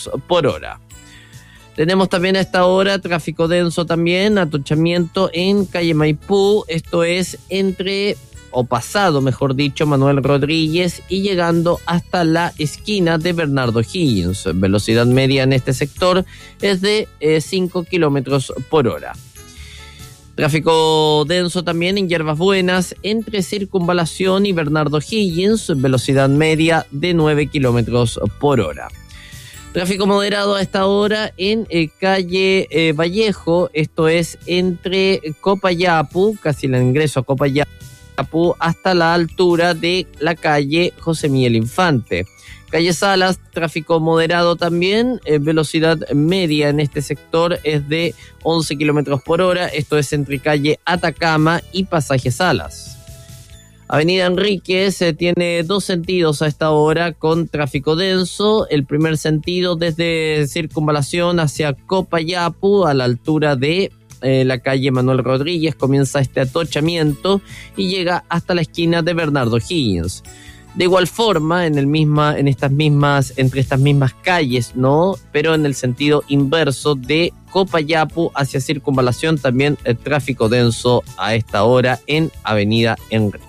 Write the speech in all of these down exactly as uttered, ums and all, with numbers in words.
kilómetros por hora. Tenemos también a esta hora tráfico denso también, atochamiento en calle Maipú, esto es entre, o pasado mejor dicho, Manuel Rodríguez y llegando hasta la esquina de Bernardo Higgins. Velocidad media en este sector es de eh, cinco kilómetros por hora. Tráfico denso también en Hierbas Buenas, entre Circunvalación y Bernardo Higgins, velocidad media de nueve kilómetros por hora. Tráfico moderado a esta hora en eh, calle eh, Vallejo, esto es entre Copayapu, casi el ingreso a Copayapu, hasta la altura de la calle José Miguel Infante. Calle Salas, tráfico moderado también, eh, velocidad media en este sector es de once kilómetros por hora, esto es entre calle Atacama y Pasaje Salas. Avenida Enríquez eh, tiene dos sentidos a esta hora con tráfico denso. El primer sentido desde Circunvalación hacia Copayapu a la altura de eh, la calle Manuel Rodríguez comienza este atochamiento y llega hasta la esquina de Bernardo Higgins. De igual forma, en el misma, en estas mismas, entre estas mismas calles, ¿no? Pero en el sentido inverso de Copayapu hacia Circunvalación, también el tráfico denso a esta hora en Avenida Enríquez.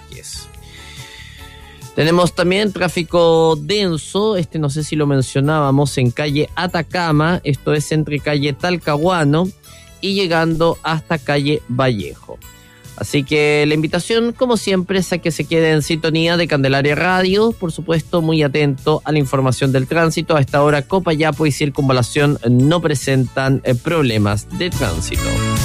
Tenemos también tráfico denso, este no sé si lo mencionábamos, en calle Atacama, esto es entre calle Talcahuano y llegando hasta calle Vallejo. Así que la invitación, como siempre, es a que se quede en sintonía de Candelaria Radio, por supuesto muy atento a la información del tránsito. A esta hora Copayapo y Circunvalación no presentan problemas de tránsito.